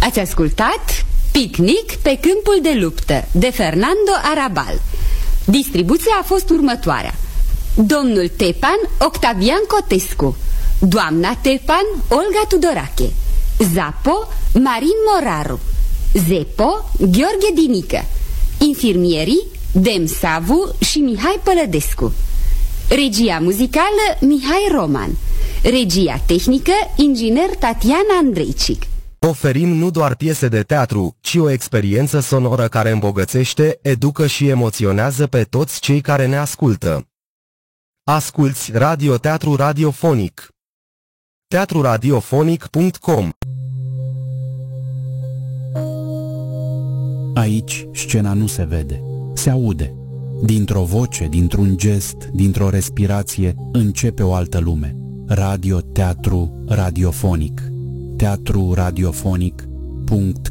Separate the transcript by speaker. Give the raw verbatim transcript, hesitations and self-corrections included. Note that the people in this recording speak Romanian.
Speaker 1: Ați ascultat Picnic pe câmpul de luptă de Fernando Arrabal. Distribuția a fost următoarea: domnul Tepan, Octavian Cotescu; doamna Tepan, Olga Tudorache; Zapo, Marin Moraru; Zepo, Gheorghe Dinică; infirmierii, Dem Savu și Mihai Pălădescu; regia muzicală, Mihai Roman; regia tehnică, inginer Tatiana Andreicic.
Speaker 2: Oferim nu doar piese de teatru, ci o experiență sonoră care îmbogățește, educă și emoționează pe toți cei care ne ascultă. Asculți radioteatru radiofonic. teatru radiofonic punct com.
Speaker 3: Aici scena nu se vede, se aude. Dintr-o voce, dintr-un gest, dintr-o respirație, începe o altă lume. Radio, teatru, radiofonic. teatru radiofonic punct